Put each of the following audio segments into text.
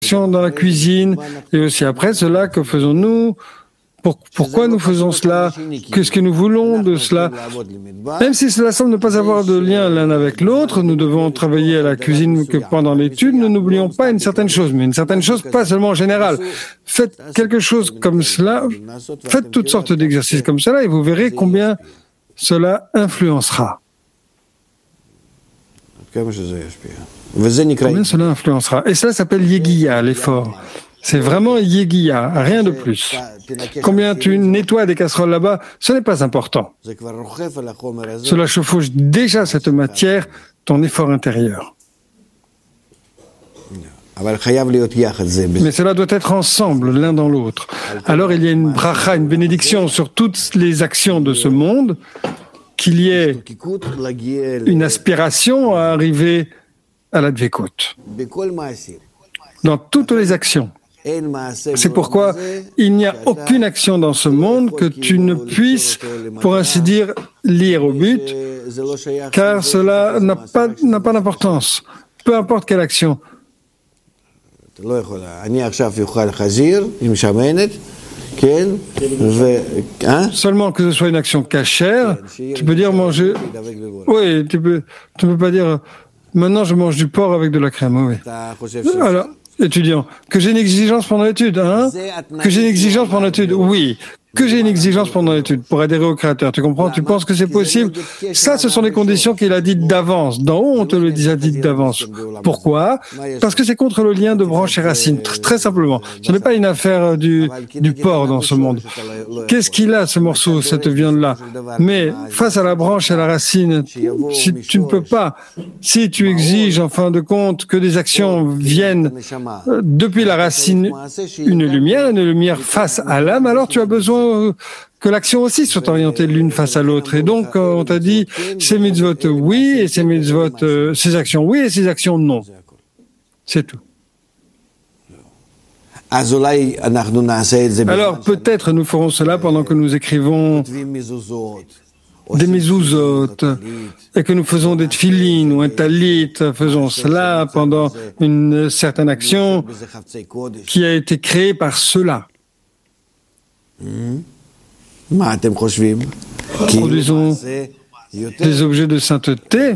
actions dans la cuisine, et aussi après cela, que faisons-nous? Pourquoi nous faisons cela? Qu'est-ce que nous voulons de cela? Même si cela semble ne pas avoir de lien l'un avec l'autre, nous devons travailler à la cuisine que pendant l'étude, nous n'oublions pas une certaine chose, mais une certaine chose pas seulement en général. Faites quelque chose comme cela, faites toutes sortes d'exercices comme cela, et vous verrez combien cela influencera. Combien cela influencera. Et cela s'appelle Yegiya, l'effort. C'est vraiment Yegiya, rien de plus. Combien tu nettoies des casseroles là-bas, ce n'est pas important. Cela chevauche déjà cette matière, ton effort intérieur. Mais cela doit être ensemble, l'un dans l'autre. Alors il y a une bracha, une bénédiction sur toutes les actions de ce monde, qu'il y ait une aspiration à arriver à la dvekout. Dans toutes les actions. C'est pourquoi il n'y a aucune action dans ce monde que tu ne puisses, pour ainsi dire, lire au but, car cela n'a pas d'importance. Peu importe quelle action. Seulement que ce soit une action cachère, tu peux dire manger. Oui, tu peux pas dire maintenant je mange du porc avec de la crème. Oui. Alors, étudiant, que j'ai une exigence pendant l'étude, hein? Que j'ai une exigence pendant l'étude, oui. Que j'ai une exigence pendant l'étude pour adhérer au Créateur. Tu comprends? Tu penses que c'est possible? Ça, ce sont les conditions qu'il a dites d'avance. D'en haut, on te le dit d'avance. Pourquoi? Parce que c'est contre le lien de branche et racine. Très simplement. Ce n'est pas une affaire du porc dans ce monde. Qu'est-ce qu'il a, ce morceau, cette viande-là? Mais face à la branche et à la racine, si tu ne peux pas, si tu exiges, en fin de compte, que des actions viennent depuis la racine, une lumière face à l'âme, alors tu as besoin que l'action aussi soit orientée l'une face à l'autre. Et donc, on t'a dit, ces mitzvot oui, et ces mitzvot, ces actions oui, et ces actions non. C'est tout. Alors, peut-être nous ferons cela pendant que nous écrivons des mezuzot, et que nous faisons des tfilin ou un talit, faisons cela pendant une certaine action qui a été créée par cela. Produisons des objets de sainteté.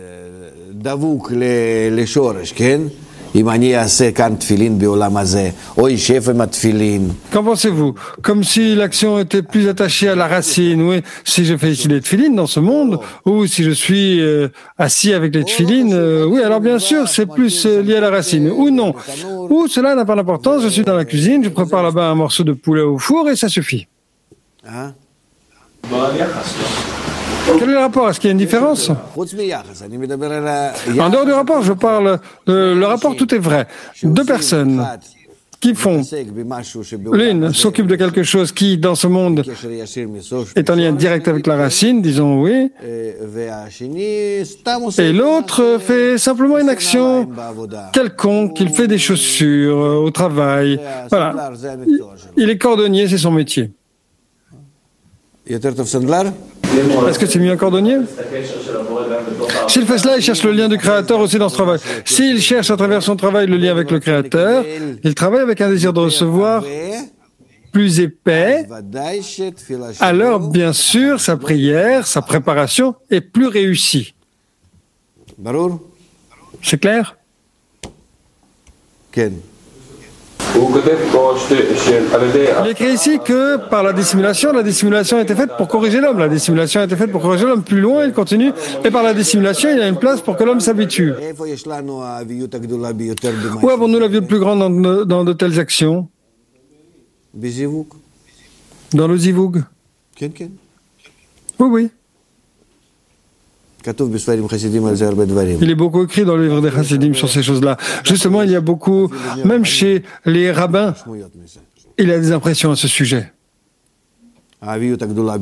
Qu'en pensez-vous? Comme si l'action était plus attachée à la racine, oui. Si je fais ici les tefilines dans ce monde, ou si je suis assis avec les tefilines, oui, alors bien sûr, c'est plus lié à la racine. Ou non. Ou cela n'a pas d'importance, je suis dans la cuisine, je prépare là-bas un morceau de poulet au four et ça suffit. Quel est le rapport? Est-ce qu'il y a une différence? En dehors du rapport, je parle... le rapport, tout est vrai. Deux personnes qui font... L'une s'occupe de quelque chose qui, dans ce monde, est en lien direct avec la racine, disons oui. Et l'autre fait simplement une action quelconque. Il fait des chaussures au travail. Voilà. Il est cordonnier, c'est son métier. Est-ce que c'est mieux un cordonnier? S'il fait cela, il cherche le lien du Créateur aussi dans ce travail. S'il cherche à travers son travail le lien avec le Créateur, il travaille avec un désir de recevoir plus épais, alors bien sûr sa prière, sa préparation est plus réussie. C'est clair? Il est écrit ici que par la dissimulation a été faite pour corriger l'homme. La dissimulation a été faite pour corriger l'homme. Plus loin, il continue. Et par la dissimulation, il y a une place pour que l'homme s'habitue. Où avons-nous la vie le plus grande dans de telles actions? Dans le zivug. Oui, oui. Il est beaucoup écrit dans le livre des Chassidim sur ces choses-là. Justement, il y a beaucoup, même chez les rabbins, il y a des impressions à ce sujet. La viout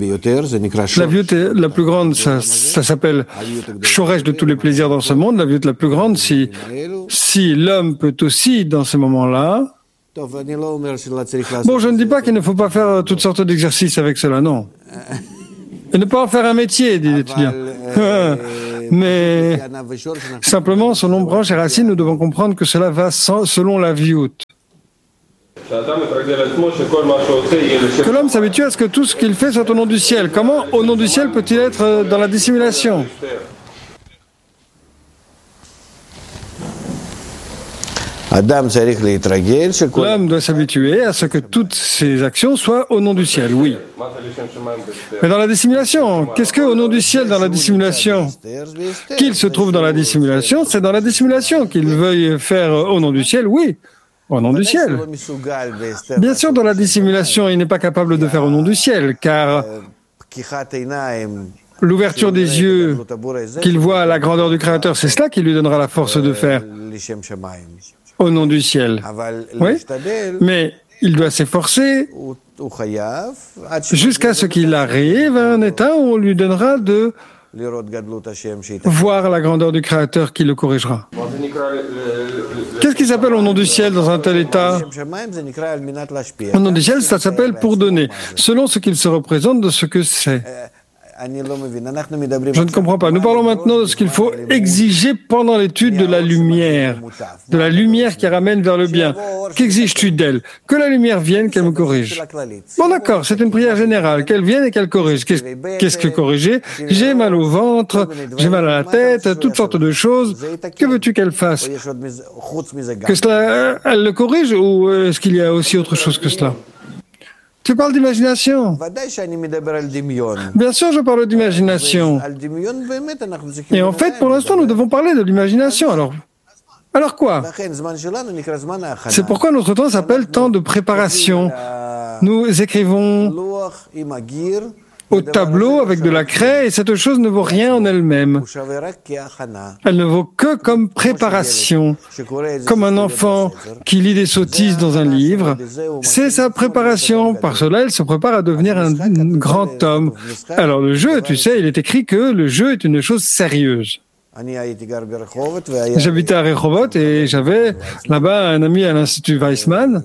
la plus grande, ça s'appelle Shoresh de tous les plaisirs dans ce monde. La viout la plus grande, si l'homme peut aussi, dans ce moment-là... Bon, je ne dis pas qu'il ne faut pas faire toutes sortes d'exercices avec cela, non. Et ne pas en faire un métier, dit l'étudiant. Mais simplement, selon branche et racine, nous devons comprendre que cela va selon la viout. Que l'homme s'habitue à ce que tout ce qu'il fait soit au nom du ciel. Comment au nom du ciel peut-il être dans la dissimulation? L'homme doit s'habituer à ce que toutes ses actions soient au nom du ciel, oui. Mais dans la dissimulation, qu'est-ce que au nom du ciel dans la dissimulation? Qu'il se trouve dans la dissimulation, c'est dans la dissimulation. Qu'il veuille faire au nom du ciel, oui, au nom du ciel. Bien sûr, dans la dissimulation, il n'est pas capable de faire au nom du ciel, car l'ouverture des yeux qu'il voit à la grandeur du Créateur, c'est cela qui lui donnera la force de faire au nom du ciel. Oui, mais il doit s'efforcer jusqu'à ce qu'il arrive à un état où on lui donnera de voir la grandeur du Créateur qui le corrigera. Qu'est-ce qui s'appelle au nom du ciel dans un tel état? Au nom du ciel, ça s'appelle pour donner, selon ce qu'il se représente de ce que c'est. Je ne comprends pas. Nous parlons maintenant de ce qu'il faut exiger pendant l'étude de la lumière qui ramène vers le bien. Qu'exiges-tu d'elle? Que la lumière vienne, qu'elle me corrige. Bon d'accord, c'est une prière générale, qu'elle vienne et qu'elle corrige. Qu'est-ce que corriger? J'ai mal au ventre, j'ai mal à la tête, toutes sortes de choses. Que veux-tu qu'elle fasse? Que cela, elle le corrige ou est-ce qu'il y a aussi autre chose que cela? Tu parles d'imagination. Bien sûr, je parle d'imagination. Et en fait, pour l'instant, nous devons parler de l'imagination. Alors quoi? C'est pourquoi notre temps s'appelle temps de préparation. Nous écrivons au tableau avec de la craie et cette chose ne vaut rien en elle-même. Elle ne vaut que comme préparation. Comme un enfant qui lit des sottises dans un livre, c'est sa préparation. Par cela, il se prépare à devenir un grand homme. Alors le jeu, tu sais, il est écrit que le jeu est une chose sérieuse. J'habitais à Rehovot et j'avais là-bas un ami à l'Institut Weizmann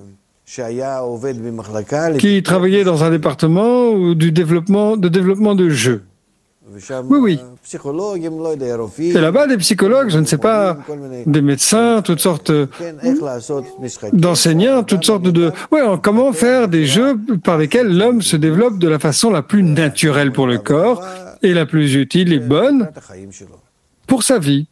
qui travaillait dans un département de développement de jeux. Oui. Et là-bas, des psychologues, je ne sais pas, des médecins, toutes sortes d'enseignants, toutes sortes de... Oui, comment faire des jeux par lesquels l'homme se développe de la façon la plus naturelle pour le corps et la plus utile et bonne pour sa vie.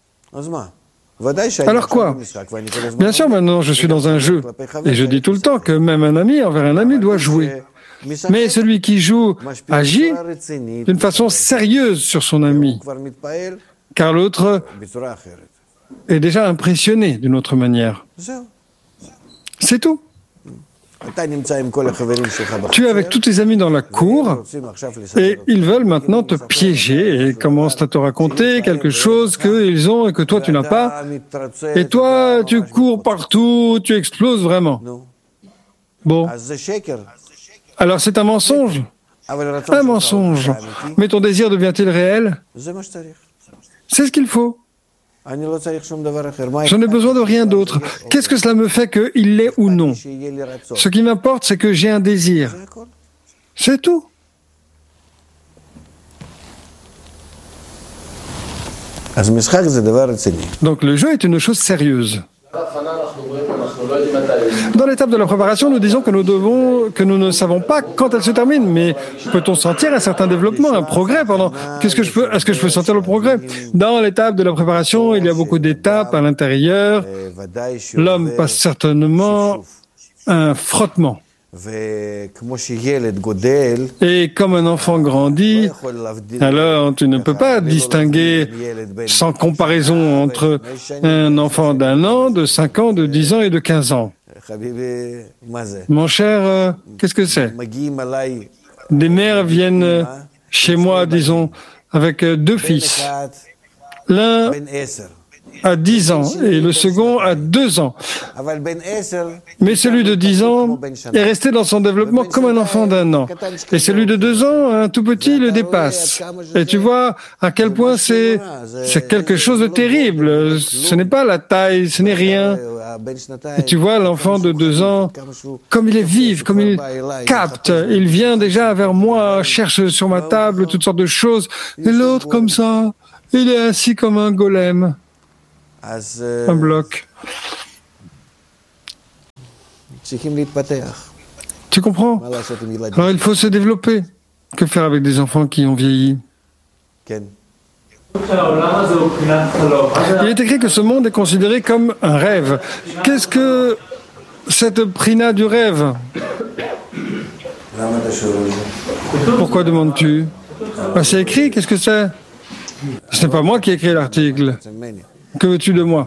Alors quoi? Bien sûr, maintenant je suis dans un jeu. Et je dis tout le temps que même un ami envers un ami doit jouer. Mais celui qui joue agit d'une façon sérieuse sur son ami. Car l'autre est déjà impressionné d'une autre manière. C'est tout. Tu es avec tous tes amis dans la cour et ils veulent maintenant te piéger et commencent à te raconter quelque chose qu'ils ont et que toi tu n'as pas. Et toi, tu cours partout, tu exploses vraiment. Bon. Alors c'est un mensonge. Un mensonge. Mais ton désir devient-il réel? C'est ce qu'il faut. Je n'ai besoin de rien d'autre. Qu'est-ce que cela me fait qu'il l'est ou non? Ce qui m'importe, c'est que j'ai un désir. C'est tout. Donc le jeu est une chose sérieuse. Dans l'étape de la préparation, nous disons que nous ne savons pas quand elle se termine, mais peut-on sentir un certain développement, un progrès pendant... Est-ce que je peux sentir le progrès? Dans l'étape de la préparation, il y a beaucoup d'étapes à l'intérieur. L'homme passe certainement un frottement. Et comme un enfant grandit, alors tu ne peux pas distinguer sans comparaison entre un enfant d'1 an, de 5 ans, de 10 ans et de 15 ans. Mon cher, qu'est-ce que c'est? Des mères viennent chez moi, disons, avec 2 fils. L'un à 10 ans et le second à 2 ans. Mais celui de 10 ans est resté dans son développement comme un enfant d'1 an. Et celui de 2 ans, un tout petit, le dépasse. Et tu vois à quel point c'est quelque chose de terrible. Ce n'est pas la taille, ce n'est rien. Et tu vois l'enfant de 2 ans, comme il est vif, comme il capte. Il vient déjà vers moi, cherche sur ma table toutes sortes de choses. Et l'autre comme ça, il est assis comme un golem. Un bloc. Tu comprends? Alors il faut se développer. Que faire avec des enfants qui ont vieilli? Il est écrit que ce monde est considéré comme un rêve. Qu'est-ce que cette prina du rêve? Pourquoi demandes-tu? C'est écrit, qu'est-ce que c'est? Ce n'est pas moi qui ai écrit l'article. Que veux-tu de moi?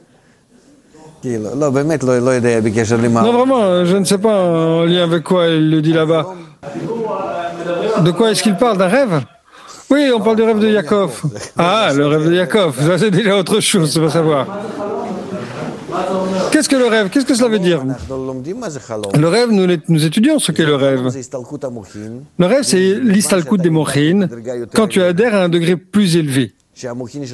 Non, vraiment, je ne sais pas en lien avec quoi il le dit là-bas. De quoi est-ce qu'il parle? D'un rêve? Oui, on parle du rêve de Yaakov. Ah, le rêve de Yaakov, ça c'est déjà autre chose, tu vas savoir. Qu'est-ce que le rêve? Qu'est-ce que cela veut dire? Le rêve, nous étudions ce qu'est le rêve. Le rêve, c'est l'istalkut des mochin, quand tu adhères à un degré plus élevé.